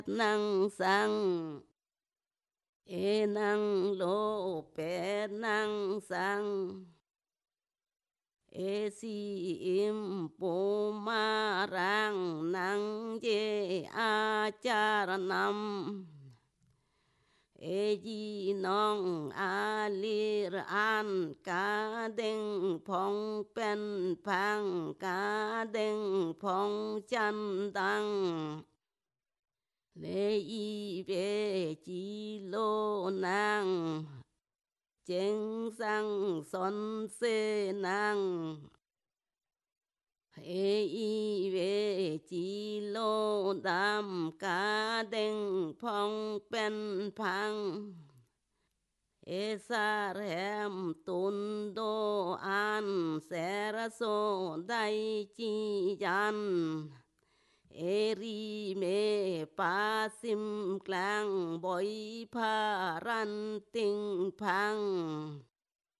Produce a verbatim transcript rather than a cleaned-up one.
năng sang e năng lô pe năng sang e si im po ma rang năng ye a cha nam e di nong a lir an ca đinh phong pen phang ca đinh phong chan đăng lê y về chi lô nàng chén sang son xê nàng ê y về chi lô đam ca đinh phong pen phang ê sa rem tôn đô an sẽ ra sô đay chi yan eri me pa sim klang boy pa ran ting phang